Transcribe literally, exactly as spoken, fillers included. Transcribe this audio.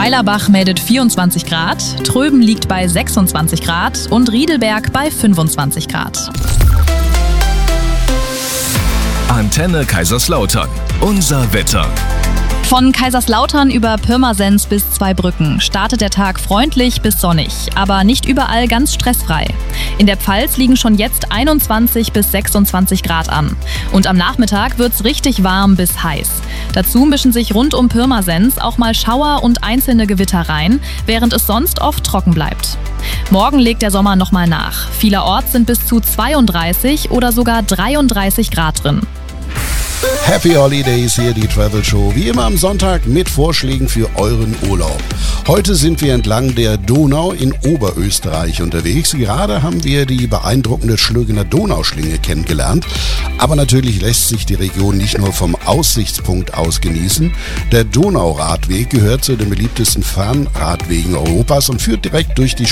Weilerbach meldet vierundzwanzig Grad, Tröben liegt bei sechsundzwanzig Grad und Riedelberg bei fünfundzwanzig Grad. Antenne Kaiserslautern. Unser Wetter. Von Kaiserslautern über Pirmasens bis Zweibrücken startet der Tag freundlich bis sonnig, aber nicht überall ganz stressfrei. In der Pfalz liegen schon jetzt einundzwanzig bis sechsundzwanzig Grad an. Und am Nachmittag wird's richtig warm bis heiß. Dazu mischen sich rund um Pirmasens auch mal Schauer und einzelne Gewitter rein, während es sonst oft trocken bleibt. Morgen legt der Sommer nochmal nach. Vielerorts sind bis zu zweiunddreißig oder sogar dreiunddreißig Grad drin. Happy Holidays, hier die Travel Show. Wie immer am Sonntag mit Vorschlägen für euren Urlaub. Heute sind wir entlang der Donau in Oberösterreich unterwegs. Gerade haben wir die beeindruckende Schlögener Donauschlinge kennengelernt. Aber natürlich lässt sich die Region nicht nur vom Aussichtspunkt aus genießen. Der Donauradweg gehört zu den beliebtesten Fernradwegen Europas und führt direkt durch die